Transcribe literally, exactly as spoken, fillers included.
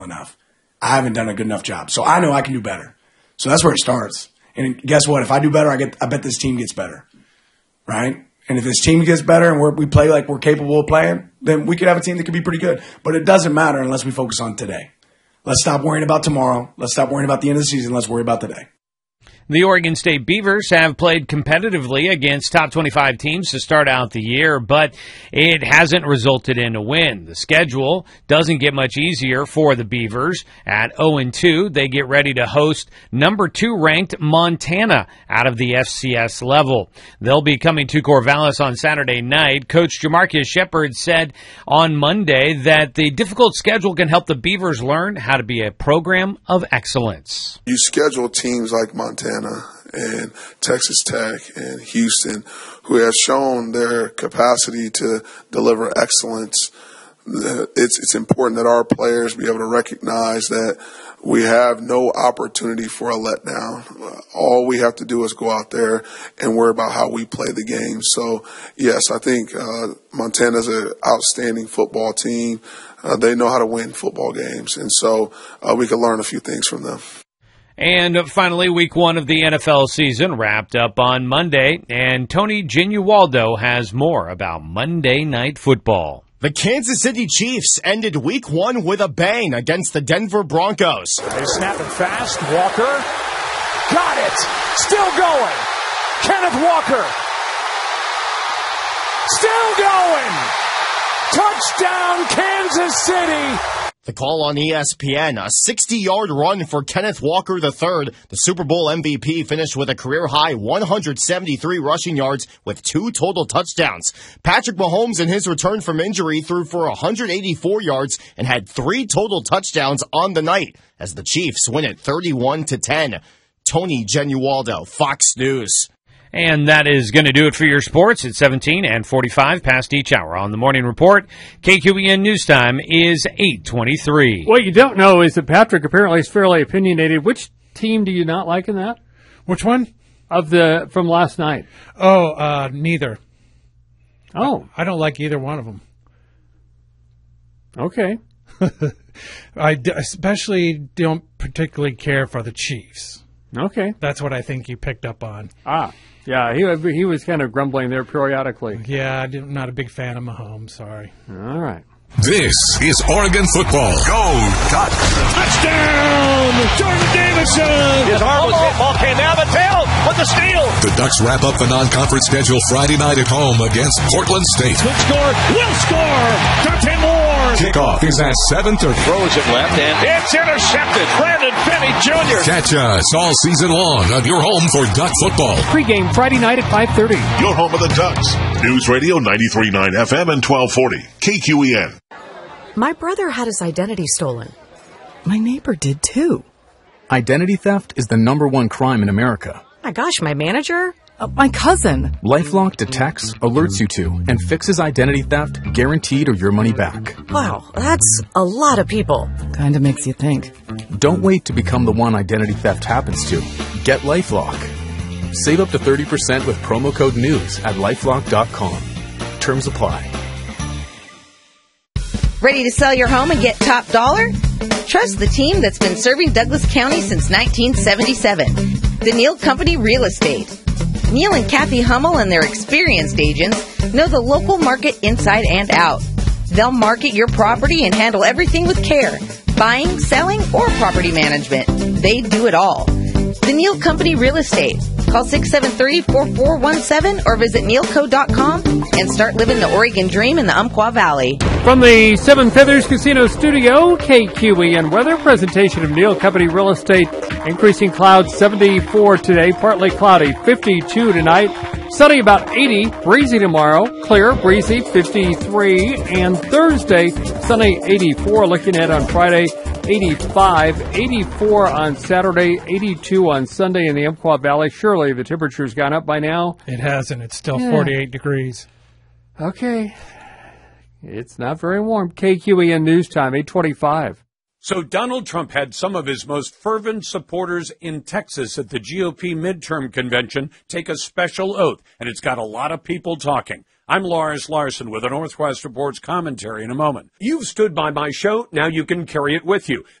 enough. I haven't done a good enough job. So I know I can do better. So that's where it starts. And guess what? If I do better, I get. I bet this team gets better, right? And if this team gets better and we're, we play like we're capable of playing, then we could have a team that could be pretty good. But it doesn't matter unless we focus on today. Let's stop worrying about tomorrow. Let's stop worrying about the end of the season. Let's worry about today. The Oregon State Beavers have played competitively against top twenty-five teams to start out the year, but it hasn't resulted in a win. The schedule doesn't get much easier for the Beavers. At oh and two, they get ready to host number two ranked Montana out of the F C S level. They'll be coming to Corvallis on Saturday night. Coach Jamarcus Shepard said on Monday that the difficult schedule can help the Beavers learn how to be a program of excellence. You schedule teams like Montana and Texas Tech and Houston, who have shown their capacity to deliver excellence. It's, it's important that our players be able to recognize that we have no opportunity for a letdown. All we have to do is go out there and worry about how we play the game. So, yes, I think uh, Montana's an outstanding football team. Uh, they know how to win football games, and so uh, we can learn a few things from them. And finally, week one of the N F L season wrapped up on Monday, and Tony Genualdo has more about Monday Night Football. The Kansas City Chiefs ended week one with a bang against the Denver Broncos. They snap it fast. Walker got it. Still going. Kenneth Walker. Still going. Touchdown, Kansas City. The call on E S P N, a sixty-yard run for Kenneth Walker the third. The Super Bowl M V P finished with a career-high one hundred seventy-three rushing yards with two total touchdowns. Patrick Mahomes, in his return from injury, threw for one hundred eighty-four yards and had three total touchdowns on the night as the Chiefs win it thirty-one to ten. Tony Genualdo, Fox News. And that is going to do it for your sports at seventeen and forty-five past each hour. On the Morning Report, K Q E N News Time is eight twenty-three. What you don't know is that Patrick apparently is fairly opinionated. Which team do you not like in that? Which one? Of the from last night. Oh, uh, neither. Oh. I, I don't like either one of them. Okay. I d- especially don't particularly care for the Chiefs. Okay. That's what I think you picked up on. Ah. Yeah, he he was kind of grumbling there periodically. Yeah, I'm not a big fan of Mahomes. Sorry. All right. This is Oregon football. Go Ducks! Touchdown! Jordan Davidson! His arm was hit. Ball came down the tail with the steal. The Ducks wrap up the non-conference schedule Friday night at home against Portland State. Could score. Will score. Dante Moore. Kickoff is at seven thirty. Throws it left and it's intercepted. Brandon Finney Junior Catch us all season long on your home for Duck football. Pre-game Friday night at five thirty. Your home of the Ducks. News Radio ninety-three point nine F M and twelve forty. K Q E N. My brother had his identity stolen. My neighbor did too. Identity theft is the number one crime in America. My gosh, my manager? Uh, my cousin. LifeLock detects, alerts you to, and fixes identity theft, guaranteed or your money back. Wow, that's a lot of people. Kinda makes you think. Don't wait to become the one identity theft happens to. Get LifeLock. Save up to thirty percent with promo code NEWS at lifelock dot com. Terms apply. Ready to sell your home and get top dollar? Trust the team that's been serving Douglas County since nineteen seventy-seven. The Neal Company Real Estate. Neal and Kathy Hummel and their experienced agents know the local market inside and out. They'll market your property and handle everything with care. Buying, selling, or property management. They do it all. The Neal Company Real Estate. Call six seven three, four four one seven or visit neal co dot com and start living the Oregon dream in the Umpqua Valley. From the Seven Feathers Casino Studio, K Q E N weather presentation of Neal Company Real Estate. Increasing clouds seventy-four today, partly cloudy, fifty-two tonight. Sunny about eighty, breezy tomorrow, clear, breezy, fifty-three, and Thursday, sunny, eighty-four. Looking at on Friday, eighty-five, eighty-four on Saturday, eighty-two on Sunday in the Umpqua Valley. Surely the temperature's gone up by now. It hasn't. It's still yeah. forty-eight degrees. Okay. It's not very warm. K Q E N News Time, eight twenty-five. So Donald Trump had some of his most fervent supporters in Texas at the G O P midterm convention take a special oath, and it's got a lot of people talking. I'm Lars Larson with the Northwest Report's commentary in a moment. You've stood by my show, now you can carry it with you.